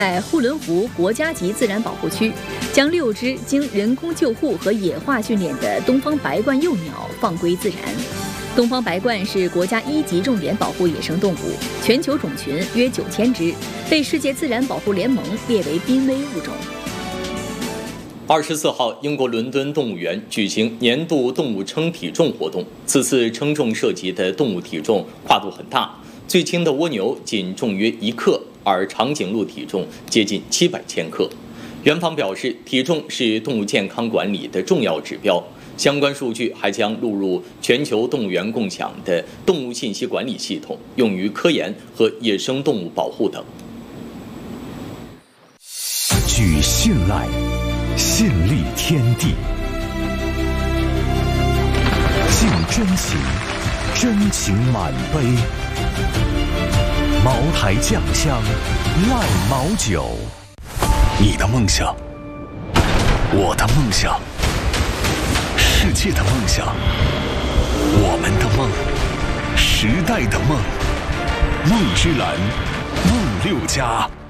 在呼伦湖国家级自然保护区，将6只经人工救护和野化训练的东方白鹳幼鸟放归自然。东方白鹳是国家1级重点保护野生动物，全球种群约9000只，被世界自然保护联盟列为濒危物种。 24号，英国伦敦动物园举行年度动物称体重活动。此次称重涉及的动物体重跨度很大，最轻的蜗牛仅重约1克，而长颈鹿体重接近700千克。园方表示，体重是动物健康管理的重要指标，相关数据还将录入全球动物园共享的动物信息管理系统，用于科研和野生动物保护等。 举信赖，信立天地；敬真情，真情满杯。茅台酱香，赖茅酒。 你的梦想，我的梦想，世界的梦想，我们的梦，时代的梦，梦之蓝，梦6+。